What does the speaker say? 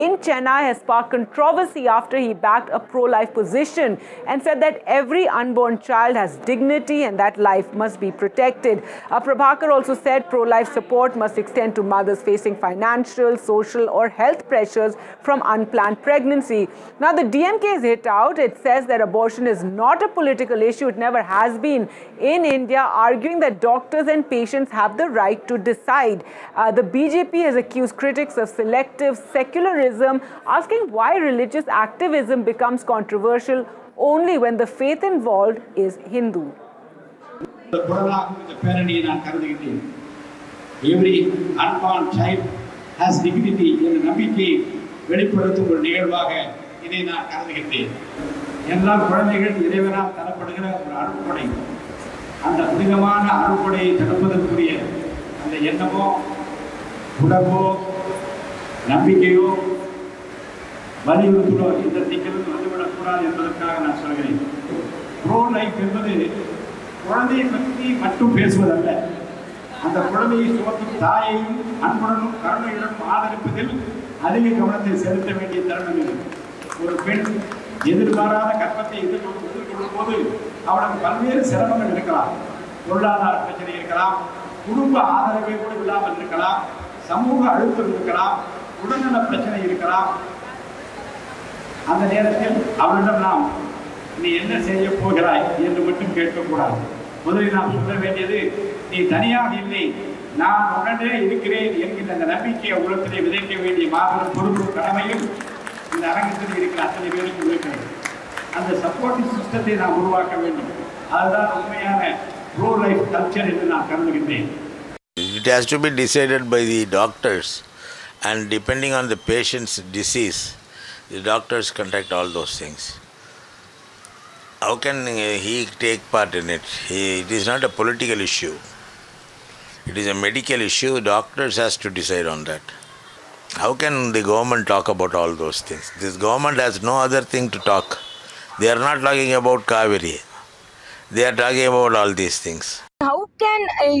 in Chennai has sparked controversy after he backed a pro-life position and said that every unborn child has dignity and that life must be protected. Prabhakar also said pro-life support must extend to mothers facing financial, social or health pressures from unplanned pregnancy. Now the DMK is hit out. It says that abortion is not a political issue. It never has been in India, arguing that doctors and patients have the right to decide. The BJP has accused critics of selective secularism, asking why religious activism becomes controversial only when the faith involved is Hindu. Every unborn child has dignity என்ற நம்பிக்கையை வெளிப்படுத்தும் ஒரு நிகழ்வாக இதை நான் கருதுகிறேன். எல்லா குழந்தைகள் இறைவனால் தரப்படுகிற ஒரு அருட்கொடை. அந்த புனிதமான அருட்கொடையை தடுப்பதற்குரிய அந்த எண்ணமோ உணர்வோ நம்பிக்கையோ வலியுறுத்தலோ இந்த திக்கிலும் வந்துவிடக்கூடாது என்பதற்காக நான் சொல்கிறேன். ப்ரோ லைஃப் என்பது குழந்தையை பற்றி மட்டும் பேசுவதல்ல, அந்த குழந்தையை சுமக்கும் தாயையும் அன்புடனும் கருணையுடனும் ஆதரிப்பதில் அதிக கவனத்தை செலுத்த வேண்டிய தருணம் இது. ஒரு பெண் எதிர்பாராத கர்ப்பத்தை எதிர்கொள்ளும் போது அவளுக்கு பல்வேறு சிரமங்கள் இருக்கலாம். பொருளாதார பிரச்சனை இருக்கலாம், குடும்ப ஆதரவை கூட இல்லாமல் இருக்கலாம், சமூக அழுத்தம் இருக்கலாம், உடல்நல பிரச்சனை இருக்கலாம். அந்த நேரத்தில் அவளிடம் நாம் நீ என்ன செய்ய போகிறாய் என்று மட்டும் கேட்கக்கூடாது. முதலில் நாம் சொல்ல வேண்டியது, நீ தனியாக இல்லை, நான் உடனே இருக்கிறேன் என்கின்ற அந்த நம்பிக்கையை உலகத்திலே விதைக்க வேண்டிய மாபெரும் பொறுப்பு கடமையும் இந்த அரங்கத்தில் இருக்கிற அத்தனை பேருக்கு இருக்கிறது. அந்த சப்போர்ட்டிவ் சிஸ்டத்தை நாம் உருவாக்க வேண்டும். அதுதான் உண்மையான ப்ரோ லைஃப் கல்ச்சர் என்று நான் கருதுகின்றேன். It has to be decided by the doctors, and depending on the patient's disease, the doctors conduct all those things. How can he take part in it? It is not a political issue. It is a medical issue. Doctors has to decide on that. How can the government talk about all those things? This government has no other thing to talk. They are not talking about Kaveri. They are talking about all these things. How can